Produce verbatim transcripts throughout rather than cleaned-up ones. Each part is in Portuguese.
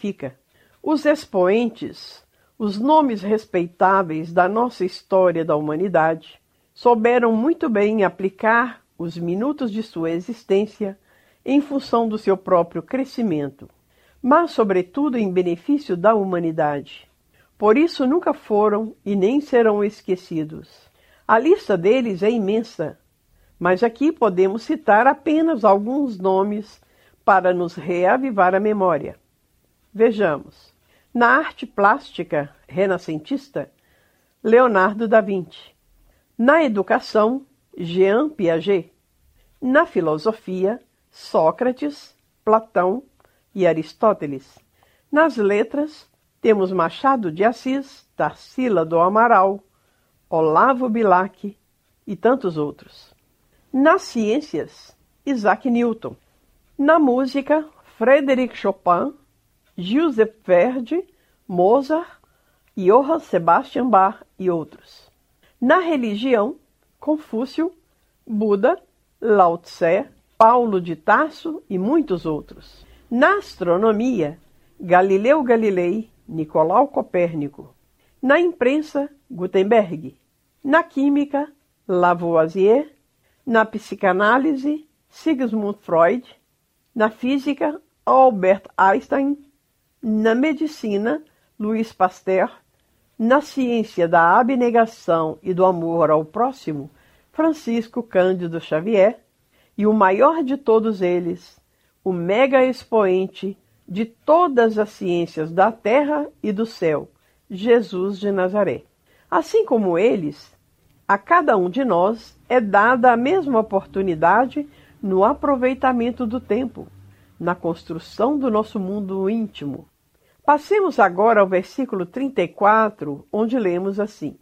significa. Os expoentes, os nomes respeitáveis da nossa história da humanidade, souberam muito bem aplicar os minutos de sua existência em função do seu próprio crescimento, mas, sobretudo, em benefício da humanidade. Por isso, nunca foram e nem serão esquecidos. A lista deles é imensa, mas aqui podemos citar apenas alguns nomes para nos reavivar a memória. Vejamos. Na arte plástica renascentista, Leonardo da Vinci. Na educação, Jean Piaget. Na filosofia, Sócrates, Platão e Aristóteles. Nas letras, temos Machado de Assis, Tarsila do Amaral, Olavo Bilac e tantos outros. Nas ciências, Isaac Newton. Na música, Frédéric Chopin, Giuseppe Verdi, Mozart, Johann Sebastian Bach e outros. Na religião, Confúcio, Buda, Lao Tse, Paulo de Tarso e muitos outros. Na astronomia, Galileu Galilei, Nicolau Copérnico. Na imprensa, Gutenberg. Na química, Lavoisier. Na psicanálise, Sigmund Freud. Na física, Albert Einstein. Na medicina, Louis Pasteur. Na ciência da abnegação e do amor ao próximo, Francisco Cândido Xavier. E o maior de todos eles, o mega expoente de todas as ciências da terra e do céu, Jesus de Nazaré. Assim como eles, a cada um de nós é dada a mesma oportunidade no aproveitamento do tempo, na construção do nosso mundo íntimo. Passemos agora ao versículo trinta e quatro, onde lemos assim: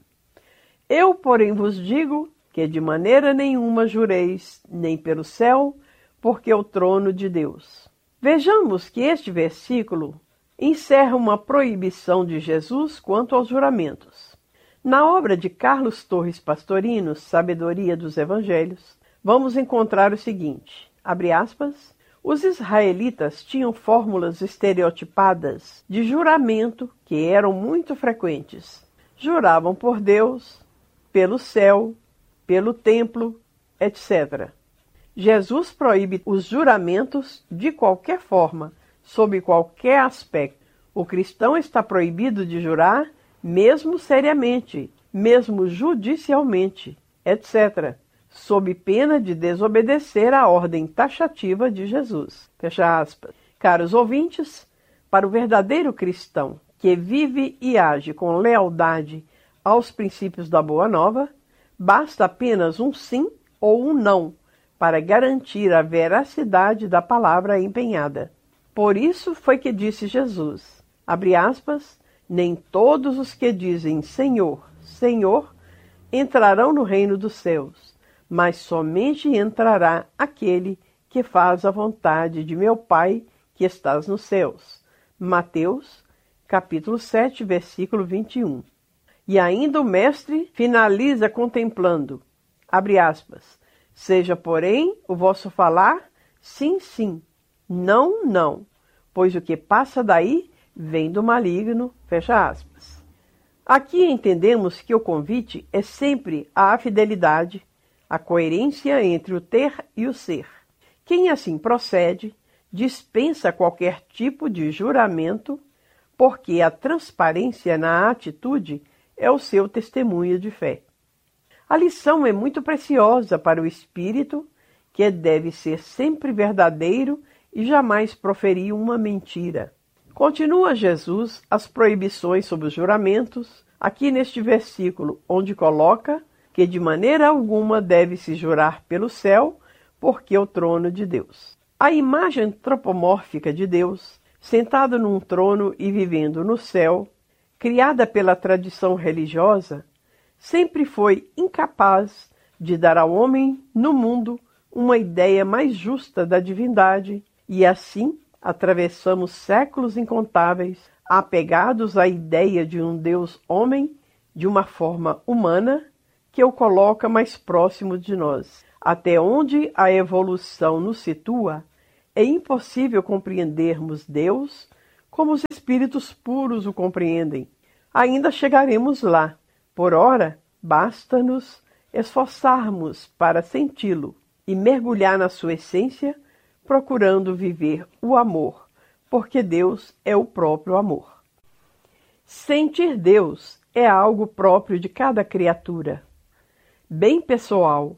Eu, porém, vos digo que de maneira nenhuma jureis, nem pelo céu, porque é o trono de Deus. Vejamos que este versículo encerra uma proibição de Jesus quanto aos juramentos. Na obra de Carlos Torres Pastorino, Sabedoria dos Evangelhos, vamos encontrar o seguinte, abre aspas, os israelitas tinham fórmulas estereotipadas de juramento que eram muito frequentes. Juravam por Deus, pelo céu, pelo templo, etcétera. Jesus proíbe os juramentos de qualquer forma, sob qualquer aspecto. O cristão está proibido de jurar, mesmo seriamente, mesmo judicialmente, etcétera, sob pena de desobedecer à ordem taxativa de Jesus. Fecha aspas. Caros ouvintes, para o verdadeiro cristão que vive e age com lealdade aos princípios da Boa Nova, basta apenas um sim ou um não para garantir a veracidade da palavra empenhada. Por isso foi que disse Jesus, abre aspas, nem todos os que dizem Senhor, Senhor, entrarão no reino dos céus, mas somente entrará aquele que faz a vontade de meu Pai que estás nos céus. Mateus, capítulo sete, versículo vinte e um. E ainda o mestre finaliza contemplando, abre aspas, seja, porém, o vosso falar, sim, sim, não, não, pois o que passa daí vem do maligno, fecha aspas. Aqui entendemos que o convite é sempre à fidelidade, a coerência entre o ter e o ser. Quem assim procede, dispensa qualquer tipo de juramento, porque a transparência na atitude é o seu testemunho de fé. A lição é muito preciosa para o espírito, que deve ser sempre verdadeiro e jamais proferir uma mentira. Continua Jesus as proibições sobre os juramentos, aqui neste versículo, onde coloca que de maneira alguma deve-se jurar pelo céu, porque é o trono de Deus. A imagem antropomórfica de Deus, sentado num trono e vivendo no céu, criada pela tradição religiosa, sempre foi incapaz de dar ao homem no mundo uma ideia mais justa da divindade, e assim atravessamos séculos incontáveis apegados à ideia de um Deus homem de uma forma humana que o coloca mais próximo de nós. Até onde a evolução nos situa, é impossível compreendermos Deus como os espíritos puros o compreendem. Ainda chegaremos lá. Por ora, basta-nos esforçarmos para senti-lo e mergulhar na sua essência, procurando viver o amor, porque Deus é o próprio amor. Sentir Deus é algo próprio de cada criatura, bem pessoal,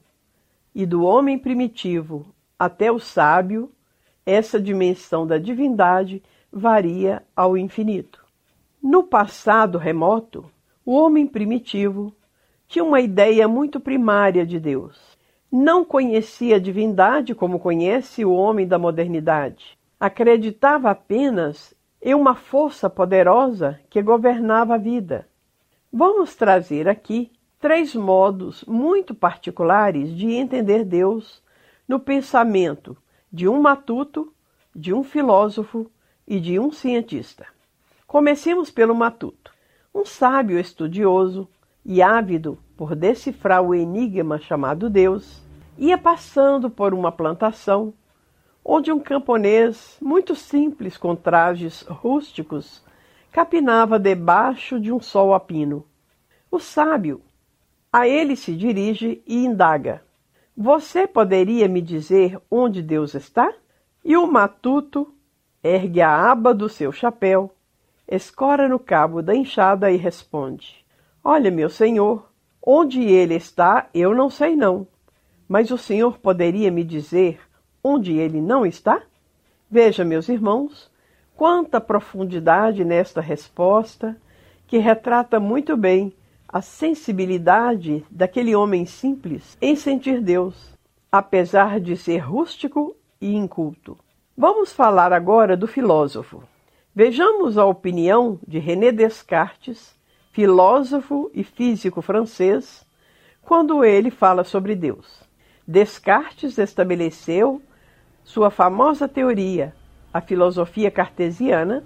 e do homem primitivo até o sábio, essa dimensão da divindade varia ao infinito. No passado remoto, o homem primitivo tinha uma ideia muito primária de Deus. Não conhecia a divindade como conhece o homem da modernidade. Acreditava apenas em uma força poderosa que governava a vida. Vamos trazer aqui três modos muito particulares de entender Deus no pensamento de um matuto, de um filósofo e de um cientista. Comecemos pelo matuto. Um sábio estudioso e ávido por decifrar o enigma chamado Deus, ia passando por uma plantação onde um camponês muito simples com trajes rústicos capinava debaixo de um sol a pino. O sábio a ele se dirige e indaga: "Você poderia me dizer onde Deus está?" E o matuto ergue a aba do seu chapéu, escora no cabo da enxada e responde: "Olha, meu senhor, onde ele está eu não sei não, mas o senhor poderia me dizer onde ele não está?" Veja, meus irmãos, quanta profundidade nesta resposta, que retrata muito bem a sensibilidade daquele homem simples em sentir Deus, apesar de ser rústico e inculto. Vamos falar agora do filósofo. Vejamos a opinião de René Descartes, filósofo e físico francês, quando ele fala sobre Deus. Descartes estabeleceu sua famosa teoria, a filosofia cartesiana,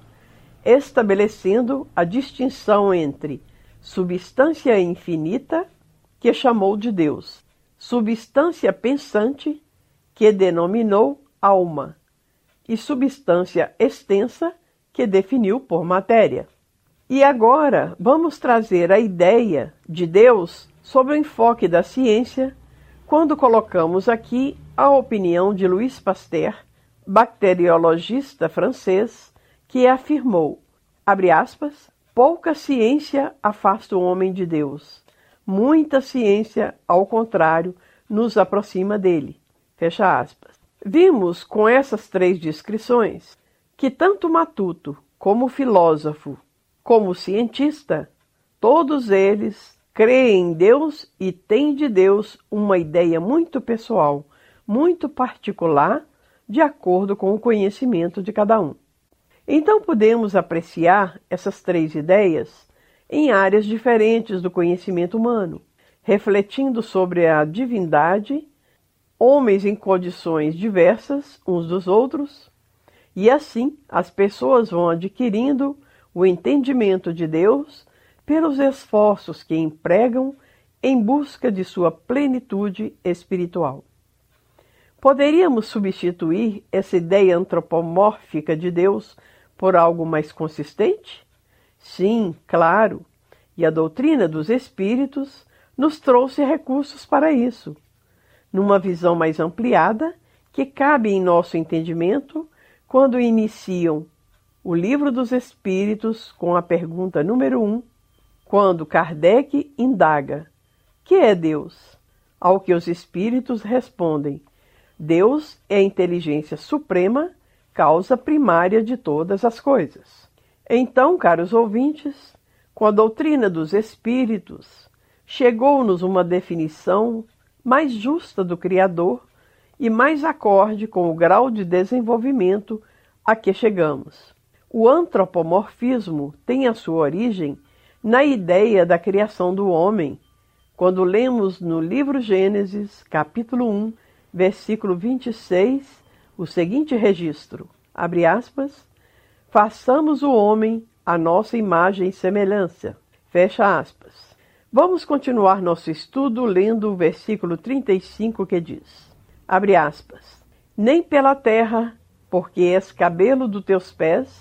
estabelecendo a distinção entre substância infinita, que chamou de Deus, substância pensante, que denominou alma, e substância extensa, que definiu por matéria. E agora vamos trazer a ideia de Deus sob o enfoque da ciência, quando colocamos aqui a opinião de Louis Pasteur, bacteriologista francês, que afirmou, abre aspas, "pouca ciência afasta o homem de Deus, muita ciência, ao contrário, nos aproxima dele", fecha aspas. Vimos com essas três descrições que tanto matuto como filósofo como cientista, todos eles creem em Deus e têm de Deus uma ideia muito pessoal, muito particular, de acordo com o conhecimento de cada um. Então podemos apreciar essas três ideias em áreas diferentes do conhecimento humano, refletindo sobre a divindade, homens em condições diversas uns dos outros, e assim as pessoas vão adquirindo o entendimento de Deus pelos esforços que empregam em busca de sua plenitude espiritual. Poderíamos substituir essa ideia antropomórfica de Deus por algo mais consistente? Sim, claro, e a doutrina dos espíritos nos trouxe recursos para isso, numa visão mais ampliada que cabe em nosso entendimento quando iniciam o Livro dos Espíritos com a pergunta número um, quando Kardec indaga: "Que é Deus?" Ao que os espíritos respondem: "Deus é a inteligência suprema, causa primária de todas as coisas." Então, caros ouvintes, com a doutrina dos espíritos, chegou-nos uma definição mais justa do Criador e mais acorde com o grau de desenvolvimento a que chegamos. O antropomorfismo tem a sua origem na ideia da criação do homem, quando lemos no livro Gênesis, capítulo um, versículo vinte e seis, o seguinte registro, abre aspas, "façamos o homem a nossa imagem e semelhança", fecha aspas. Vamos continuar nosso estudo lendo o versículo trinta e cinco que diz, abre aspas, "nem pela terra, porque és cabelo dos teus pés,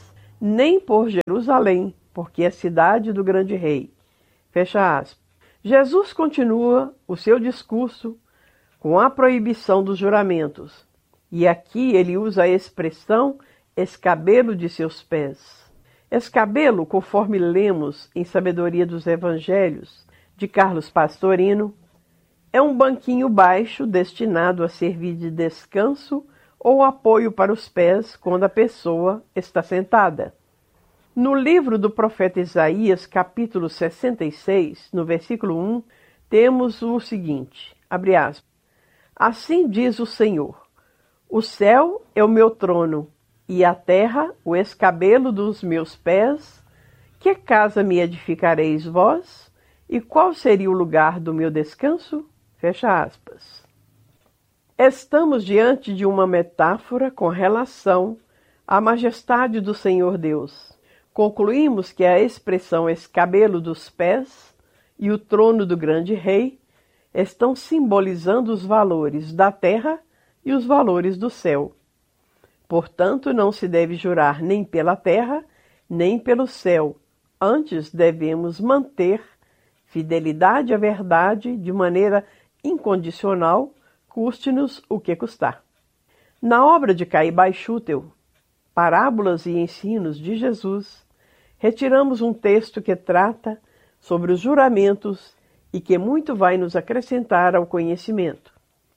nem por Jerusalém, porque é cidade do grande rei. Fecha aspas. Jesus continua o seu discurso com a proibição dos juramentos. E aqui ele usa a expressão escabelo de seus pés. Escabelo, conforme lemos em Sabedoria dos Evangelhos, de Carlos Pastorino, é um banquinho baixo destinado a servir de descanso ou apoio para os pés quando a pessoa está sentada. No livro do profeta Isaías, capítulo sessenta e seis, no versículo um, temos o seguinte, abre aspas, assim diz o Senhor, o céu é o meu trono, e a terra o escabelo dos meus pés. Que casa me edificareis vós? E qual seria o lugar do meu descanso? Fecha aspas. Estamos diante de uma metáfora com relação à majestade do Senhor Deus. Concluímos que a expressão escabelo dos pés e o trono do grande rei estão simbolizando os valores da terra e os valores do céu. Portanto, não se deve jurar nem pela terra, nem pelo céu. Antes, devemos manter fidelidade à verdade de maneira incondicional, custe-nos o que custar. Na obra de Caibai Schutel, Parábolas e Ensinos de Jesus, retiramos um texto que trata sobre os juramentos e que muito vai nos acrescentar ao conhecimento.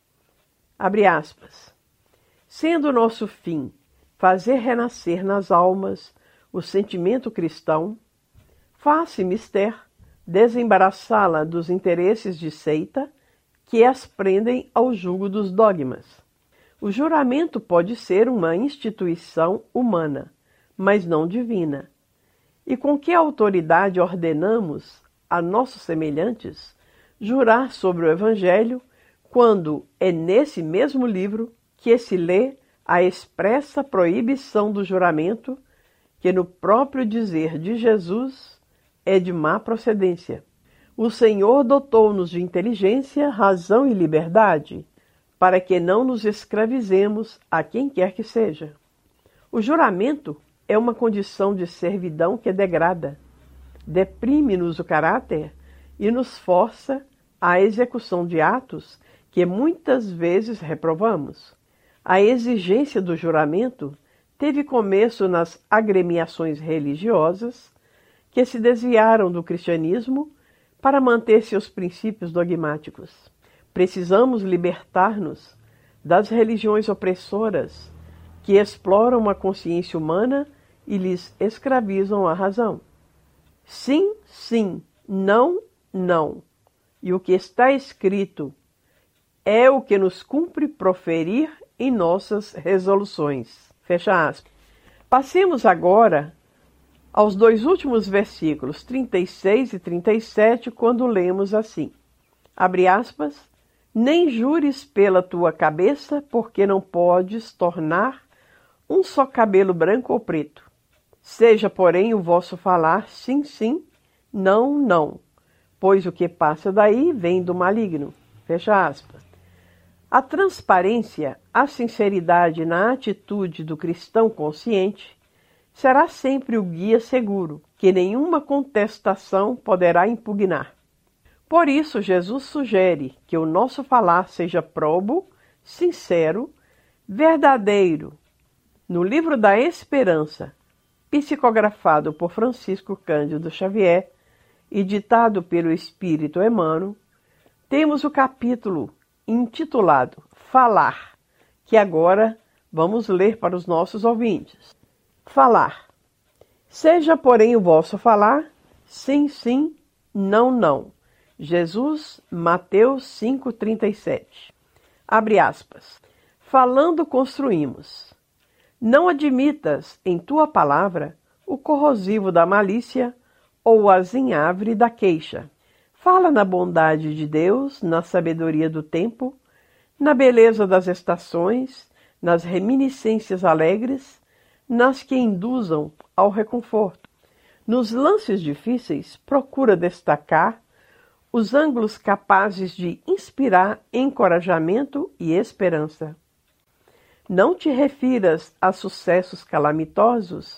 Abre aspas. Sendo nosso fim fazer renascer nas almas o sentimento cristão, faz-se mister desembaraçá-la dos interesses de seita que as prendem ao jugo dos dogmas. O juramento pode ser uma instituição humana, mas não divina. E com que autoridade ordenamos a nossos semelhantes jurar sobre o Evangelho, quando é nesse mesmo livro que se lê a expressa proibição do juramento, que no próprio dizer de Jesus é de má procedência. O Senhor dotou-nos de inteligência, razão e liberdade, para que não nos escravizemos a quem quer que seja. O juramento é uma condição de servidão que degrada, deprime-nos o caráter e nos força à execução de atos que muitas vezes reprovamos. A exigência do juramento teve começo nas agremiações religiosas que se desviaram do cristianismo para manter seus princípios dogmáticos. Precisamos libertar-nos das religiões opressoras que exploram a consciência humana e lhes escravizam a razão. Sim, sim, não, não. E o que está escrito é o que nos cumpre proferir em nossas resoluções. Fecha aspas. Passemos agora aos dois últimos versículos, trinta e seis e trinta e sete, quando lemos assim, abre aspas, nem jures pela tua cabeça, porque não podes tornar um só cabelo branco ou preto. Seja, porém, o vosso falar sim, sim, não, não, pois o que passa daí vem do maligno. Fecha aspas. A transparência, a sinceridade na atitude do cristão consciente será sempre o guia seguro, que nenhuma contestação poderá impugnar. Por isso, Jesus sugere que o nosso falar seja probo, sincero, verdadeiro. No livro da Esperança, psicografado por Francisco Cândido Xavier e ditado pelo Espírito Emmanuel, temos o capítulo intitulado Falar, que agora vamos ler para os nossos ouvintes. Falar. Seja, porém, o vosso falar, sim, sim, não, não. Jesus, Mateus cinco, trinta e sete. Abre aspas. Falando construímos. Não admitas em tua palavra o corrosivo da malícia ou o azinhavre da queixa. Fala na bondade de Deus, na sabedoria do tempo, na beleza das estações, nas reminiscências alegres, nas que induzam ao reconforto. Nos lances difíceis, procura destacar os ângulos capazes de inspirar encorajamento e esperança. Não te refiras a sucessos calamitosos,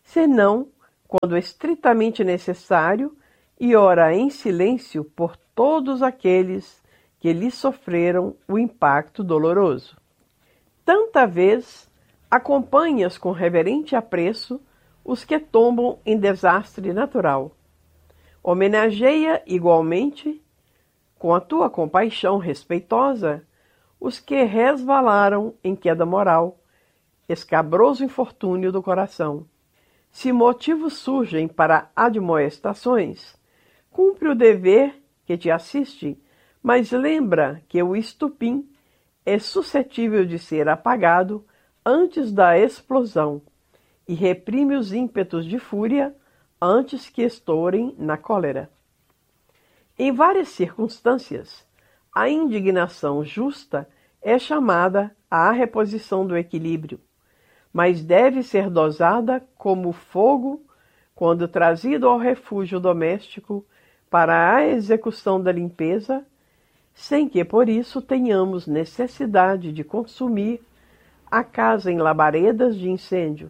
senão quando estritamente necessário, e ora em silêncio por todos aqueles que lhe sofreram o impacto doloroso. Tanta vez acompanhas com reverente apreço os que tombam em desastre natural. Homenageia igualmente, com a tua compaixão respeitosa, os que resvalaram em queda moral, escabroso infortúnio do coração. Se motivos surgem para admoestações, cumpre o dever que te assiste, mas lembra que o estupim é suscetível de ser apagado antes da explosão e reprime os ímpetos de fúria antes que estourem na cólera. Em várias circunstâncias, a indignação justa é chamada à reposição do equilíbrio, mas deve ser dosada como o fogo quando trazido ao refúgio doméstico para a execução da limpeza, sem que por isso tenhamos necessidade de consumir a casa em labaredas de incêndio.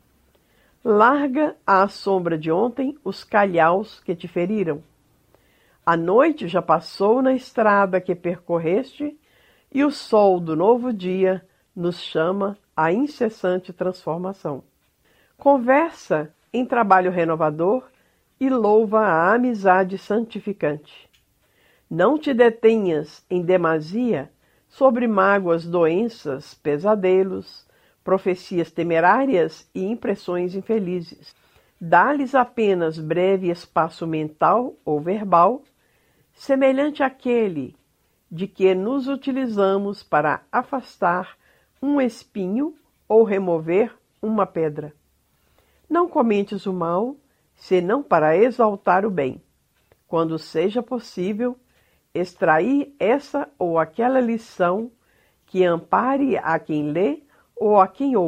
Larga à sombra de ontem os calhaus que te feriram. A noite já passou na estrada que percorreste e o sol do novo dia nos chama à incessante transformação. Conversa em trabalho renovador e louva a amizade santificante. Não te detenhas em demasia sobre mágoas, doenças, pesadelos, profecias temerárias e impressões infelizes. Dá-lhes apenas breve espaço mental ou verbal, semelhante àquele de que nos utilizamos para afastar um espinho ou remover uma pedra. Não comentes o mal, senão para exaltar o bem. Quando seja possível, extrair essa ou aquela lição que ampare a quem lê ou a quem ouve.